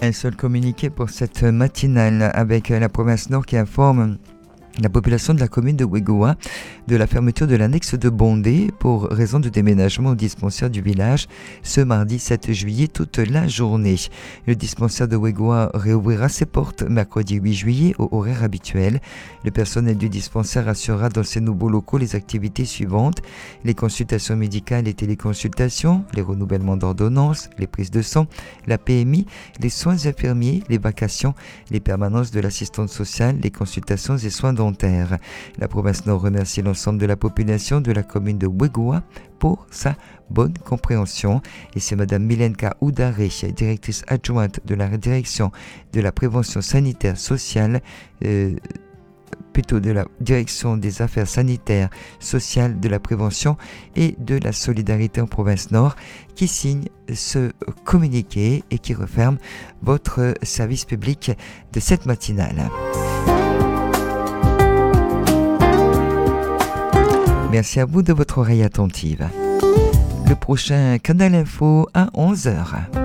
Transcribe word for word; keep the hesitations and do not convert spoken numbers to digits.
Un seul communiqué pour cette matinale avec la province Nord qui informe la population de la commune de Wegoa de la fermeture de l'annexe de Bondé pour raison de déménagement au dispensaire du village ce mardi sept juillet toute la journée. Le dispensaire de Wegoa réouvrira ses portes mercredi huit juillet au horaire habituel. Le personnel du dispensaire assurera dans ses nouveaux locaux les activités suivantes: les consultations médicales et téléconsultations, les renouvellements d'ordonnances, les prises de sang, la P M I, les soins infirmiers, les vacations, les permanences de l'assistante sociale, les consultations et soins dentaires. La province Nord remercie l'ensemble de la population de la commune de Wegoa pour sa bonne compréhension. Et c'est Madame Milenka Oudaré, directrice adjointe de la direction de la prévention sanitaire sociale, euh, plutôt de la direction des affaires sanitaires, sociales, de la prévention et de la solidarité en province Nord, qui signe ce communiqué et qui referme votre service public de cette matinale. Merci à vous de votre oreille attentive. Le prochain Canal Info à onze heures.